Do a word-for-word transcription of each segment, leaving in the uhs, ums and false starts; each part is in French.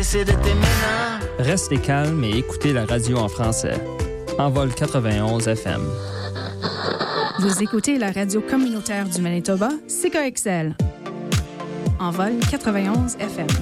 Restez calme et écoutez la radio en français. Envol quatre-vingt-onze F M. Vous écoutez la radio communautaire du Manitoba, C K X L. Envol quatre-vingt-onze F M.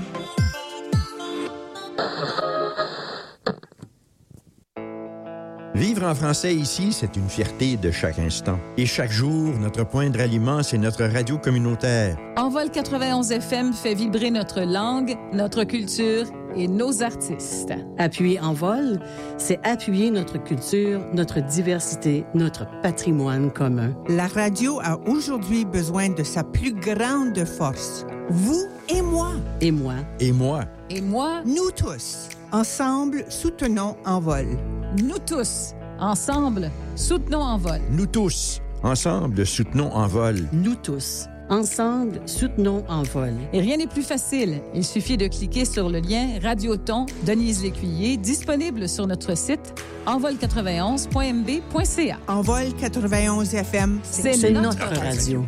Vivre en français ici, c'est une fierté de chaque instant. Et chaque jour, notre point de ralliement, c'est notre radio communautaire. Envol quatre-vingt-onze F M fait vibrer notre langue, notre culture et nos artistes. Appuyer Envol, c'est appuyer notre culture, notre diversité, notre patrimoine commun. La radio a aujourd'hui besoin de sa plus grande force. Vous et moi. Et moi. Et moi. Et moi. Nous tous. Ensemble, soutenons Envol. Nous tous. Ensemble, soutenons Envol. Nous tous. Ensemble, soutenons Envol. Nous tous. Ensemble, soutenons Envol. Et rien n'est plus facile. Il suffit de cliquer sur le lien Radioton Denise Lécuyer, disponible sur notre site envol quatre-vingt-onze point m b point c a. Envol quatre-vingt-onze F M, c'est, c'est notre, notre radio. radio.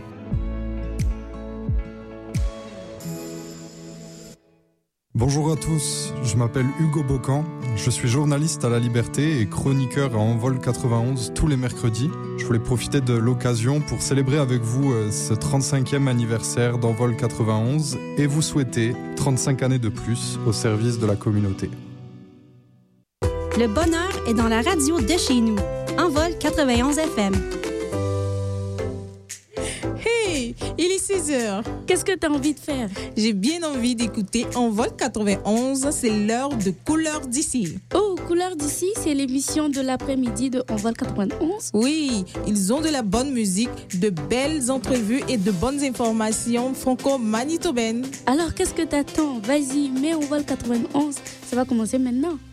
Bonjour à tous, je m'appelle Hugo Bocan, je suis journaliste à La Liberté et chroniqueur à Envol quatre-vingt-onze tous les mercredis. Je voulais profiter de l'occasion pour célébrer avec vous ce trente-cinquième anniversaire d'Envol quatre-vingt-onze et vous souhaiter trente-cinq années de plus au service de la communauté. Le bonheur est dans la radio de chez nous. Envol quatre-vingt-onze F M. Hey, il est six heures. Qu'est-ce que tu as envie de faire? J'ai bien envie d'écouter Envol quatre-vingt-onze. C'est l'heure de Couleurs d'ici. Oh, Couleurs d'ici, c'est l'émission de l'après-midi de Envol quatre-vingt-onze? Oui, ils ont de la bonne musique, de belles entrevues et de bonnes informations franco-manitobaines. Alors, qu'est-ce que t'attends? Vas-y, mets Envol quatre-vingt-onze. Ça va commencer maintenant.